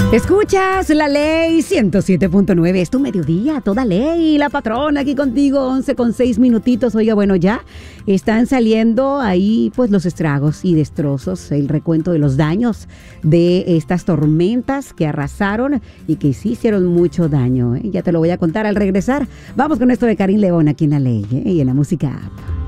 Escuchas la ley 107.9, es tu mediodía, toda ley, la patrona aquí contigo, 11:06 minutitos. Oiga, bueno, ya están saliendo ahí pues los estragos y destrozos, el recuento de los daños de estas tormentas que arrasaron y que sí hicieron mucho daño, ¿eh? Ya te lo voy a contar al regresar. Vamos con esto de Karim León aquí en la ley, ¿eh? Y en la música app.